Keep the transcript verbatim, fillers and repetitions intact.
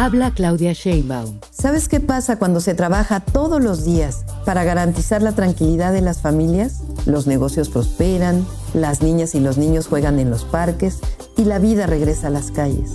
Habla Claudia Sheinbaum. ¿Sabes qué pasa cuando se trabaja todos los días para garantizar la tranquilidad de las familias? Los negocios prosperan, las niñas y los niños juegan en los parques y la vida regresa a las calles.